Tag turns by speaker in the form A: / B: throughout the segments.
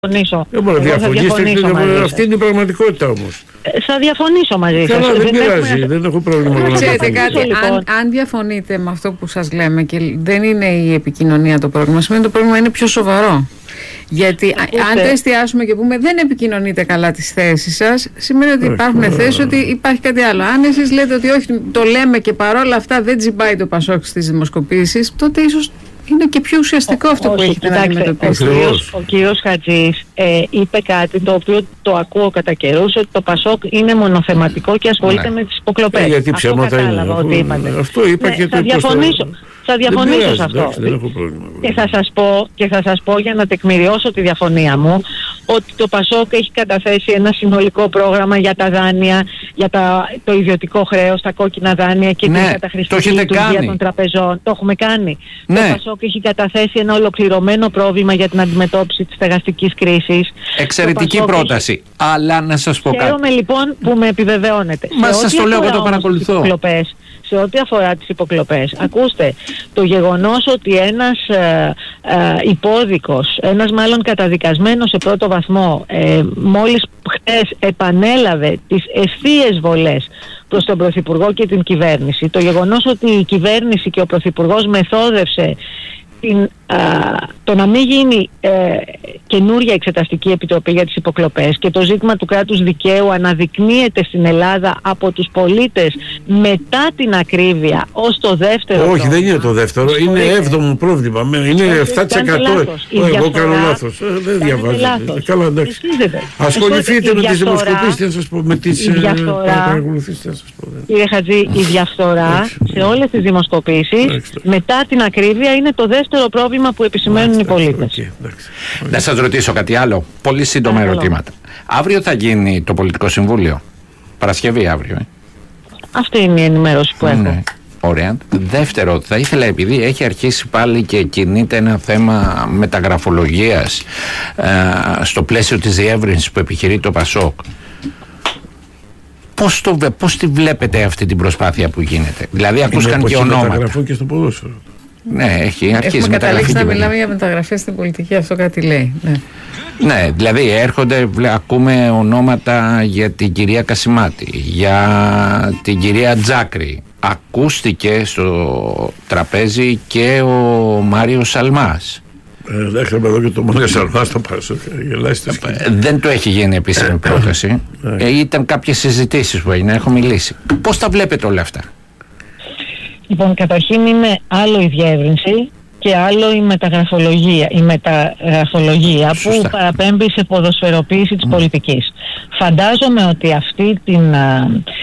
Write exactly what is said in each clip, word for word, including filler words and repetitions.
A: διαφωνήσω.
B: Δεν μπορεί να διαφωνήσω. Αυτή είναι η πραγματικότητα όμως.
A: Ε, θα διαφωνήσω μαζί σας.
B: Καλά, δεν πειράζει, έχουμε... δεν έχω πρόβλημα.
C: Ξέρετε κάτι, λοιπόν. αν, αν διαφωνείτε με αυτό που σας λέμε και δεν είναι η επικοινωνία το πρόβλημα, σημαίνει ότι το πρόβλημα είναι πιο σοβαρό. Γιατί Ακούστε. αν το εστιάσουμε και πούμε δεν επικοινωνείτε καλά τις θέσεις σας, σημαίνει ότι υπάρχουν θέσεις ότι υπάρχει κάτι άλλο. Αν εσείς λέτε ότι όχι, το λέμε και παρόλα αυτά δεν τσιμπάει το Πασόκ στις δημοσκοπήσεις, τότε ίσως είναι και πιο ουσιαστικό αυτό
A: Ό,
C: που
A: όχι,
C: έχετε
A: κοιτάξτε,
C: να αντιμετωπίσετε.
A: Ο κύριος, ο κύριος Χατζής ε, είπε κάτι το οποίο το ακούω κατά καιρούς, ότι το Πασόκ είναι μονοθεματικό και ασχολείται ναι. με τις υποκλοπές.
B: Ε, γιατί ψέματα είναι.
A: Ότι είπατε.
B: Αυτό είπα ναι, και
A: θα
B: το
A: διαφωνήσω. Θα διαφωνήσω σε αυτό.
B: Εντάξει, δεν έχω πρόβλημα.
A: Και θα σας πω, και θα σας πω για να τεκμηριώσω τη διαφωνία μου, ότι το Πασόκ έχει καταθέσει ένα συνολικό πρόγραμμα για τα δάνεια, για τα, το ιδιωτικό χρέος, τα κόκκινα δάνεια και ναι, την καταχρηστική λειτουργία των τραπεζών. Το έχουμε κάνει. Ναι. Το Πασόκ έχει καταθέσει ένα ολοκληρωμένο πρόβλημα για την αντιμετώπιση της στεγαστικής κρίσης.
D: Εξαιρετική πρόταση. Έχει... Αλλά να σας πω κάτι.
A: Χαίρομαι λοιπόν που με επιβεβαιώνετε.
D: Μα σας το λέω, εγώ το παρακολουθώ.
A: Σε ό,τι αφορά τις υποκλοπές, ακούστε, το γεγονός ότι ένας ε, ε, υπόδικος, ένας μάλλον καταδικασμένος σε πρώτο βαθμό, ε, μόλις χτες επανέλαβε τις ευθείες βολές προς τον Πρωθυπουργό και την κυβέρνηση, το γεγονός ότι η κυβέρνηση και ο Πρωθυπουργός μεθόδευσε την, α, το να μην γίνει ε, καινούρια εξεταστική επιτροπή για τις υποκλοπές και το ζήτημα του κράτους δικαίου αναδεικνύεται στην Ελλάδα από τους πολίτες μετά την ακρίβεια ως το δεύτερο.
B: Όχι, πρόβλημα. Δεν είναι το δεύτερο, είναι έβδομο πρόβλημα. Είναι επτά τοις εκατό. Εγώ κάνω λάθος. Δεν διαβάζω. Καλά, εντάξει. Ασχοληθείτε με τις δημοσκοπήσεις, θα σας πω. Με τις παρακολουθήσεις, θα σας πω.
A: Κύριε Χατζή, η διαφθορά σε όλες τις δημοσκοπήσεις μετά την ακρίβεια είναι το δεύτερο το πρόβλημα που επισημαίνουν οι πολίτες.
B: Okay, okay.
D: Να σας ρωτήσω κάτι άλλο. Πολύ σύντομα Άρα, ερωτήματα. Αύριο θα γίνει το Πολιτικό Συμβούλιο. Παρασκευή αύριο. Ε.
A: Αυτή είναι η ενημέρωση που έχω.
D: Ναι. Ωραία. Δεύτερο, θα ήθελα, επειδή έχει αρχίσει πάλι και κινείται ένα θέμα μεταγραφολογίας ε, στο πλαίσιο της διεύρυνσης που επιχειρεί το Πασόκ, πώς, το, πώς τη βλέπετε αυτή την προσπάθεια που γίνεται? Δηλαδή ακούστηκαν και ονόματα.
B: Μεταγραφών και στο ποδόσφαιρο.
D: Ναι, έχει αρχίσει.
C: Έχουμε καταλήξει να μιλάμε για μεταγραφές στην πολιτική, αυτό κάτι λέει. Ναι,
D: ναι, δηλαδή έρχονται, ακούμε ονόματα για την κυρία Κασιμάτη, για την κυρία Τζάκρη. Ακούστηκε στο τραπέζι και ο Μάριος Σαλμάς.
B: Ε, Έχαμε εδώ και το Μάριο Σαλμάς στο Πασόκ.
D: Δεν το έχει γίνει επίσημη πρόταση. ε, ήταν κάποιες συζητήσεις που έγιναν, έχω μιλήσει. Πώς τα βλέπετε όλα αυτά?
A: Λοιπόν, καταρχήν είναι άλλο η διεύρυνση και άλλο η μεταγραφολογία, η μεταγραφολογία που παραπέμπει σε ποδοσφαιροποίηση της mm. πολιτικής. Φαντάζομαι ότι αυτή την, α,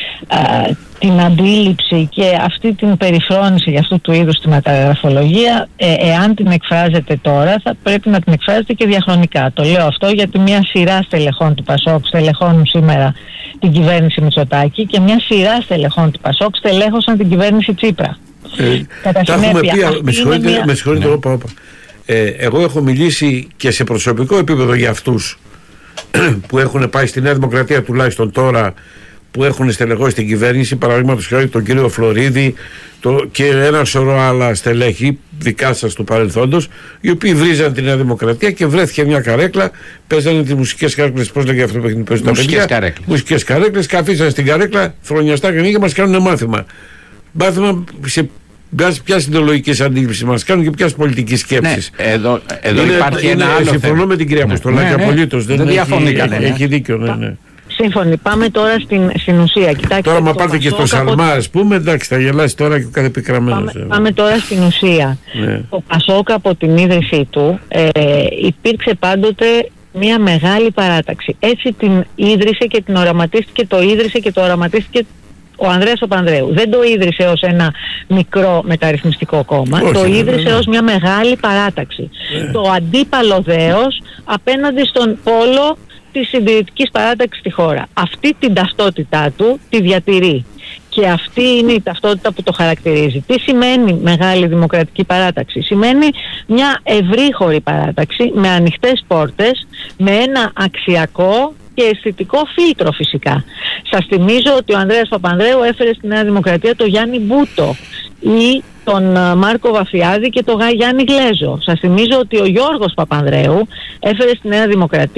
A: α, την αντίληψη και αυτή την περιφρόνηση για αυτού του είδους τη μεταγραφολογία, ε, εάν την εκφράζετε τώρα, θα πρέπει να την εκφράζετε και διαχρονικά. Το λέω αυτό γιατί μια σειρά στελεχών του Πασόκ στελεχώνουν σήμερα την κυβέρνηση Μητσοτάκη και μια σειρά στελεχών του Πασόκ στελέχωσαν την κυβέρνηση Τσίπρα.
B: Ε, Κατά τα έχουμε πει, με συγχωρείτε, μια... με συγχωρείτε ναι. όπα, όπα. Ε, εγώ έχω μιλήσει και σε προσωπικό επίπεδο για αυτούς που έχουν πάει στη Νέα Δημοκρατία, τουλάχιστον τώρα, που έχουν στελεχώσει την κυβέρνηση, παραδείγματος χάρη τον κύριο Φλωρίδη το, και ένα σωρό άλλα στελέχη δικά σας του παρελθόντος, οι οποίοι βρίζαν τη Νέα Δημοκρατία και βρέθηκε μια καρέκλα, παίζανε τις μουσικές καρέκλες, πώς λέγεται αυτό που έχει παίζει τα παιδιά, μουσικές καρέκλες, καθίσανε στην καρέκλα φρονιαστά και και μας κάνουν μάθημα. Μάθημα σε ποιας ιδεολογικής αντίληψης μας κάνουν και ποιας πολιτικής σκέψης.
D: Ναι, εδώ, εδώ
B: είναι,
D: υπάρχει
B: είναι,
D: ένα άλλο
B: συμφωνώ
D: θέμα.
B: με την κυρία Αποστολάκη, ναι, ναι, απολύτως.
D: Δεν, δεν διαφωνεί κανένα.
B: Έχει δίκιο, ναι, ναι.
A: Σύμφωνοι. Πάμε τώρα στην, στην ουσία. Κοιτάξτε,
B: τώρα, μα πάτε και στο Σαλμά, ας πούμε, εντάξει, θα γελάσει τώρα και ο κάθε πικραμένος.
A: Πάμε, πάμε τώρα στην ουσία. Ναι. Το Πασόκ από την ίδρυσή του ε, υπήρξε πάντοτε μια μεγάλη παράταξη. Έτσι την ίδρυσε και την οραματίστηκε, το ίδρυσε και το οραματίστηκε ο Ανδρέας Παπανδρέου. Δεν το ίδρυσε ως ένα μικρό μεταρρυθμιστικό κόμμα. Όχι, το ίδρυσε ναι, ναι. ως μια μεγάλη παράταξη. Ναι. Το αντίπαλο δέος απέναντι στον πόλο της συντηρητικής παράταξης στη χώρα. Αυτή την ταυτότητά του τη διατηρεί. Και αυτή είναι η ταυτότητα που το χαρακτηρίζει. Τι σημαίνει μεγάλη δημοκρατική παράταξη? Σημαίνει μια ευρύχωρη παράταξη με ανοιχτές πόρτες, με ένα αξιακό και αισθητικό φίλτρο φυσικά. Σας θυμίζω ότι ο Ανδρέας Παπανδρέου έφερε στη Νέα Δημοκρατία το Γιάννη Μπούτο ή τον Μάρκο Βαφιάδη και τον Γιάννη Γλέζο. Σας θυμίζω ότι ο Γιώργος Παπανδρέου έφερε στη Νέα Δημοκρατία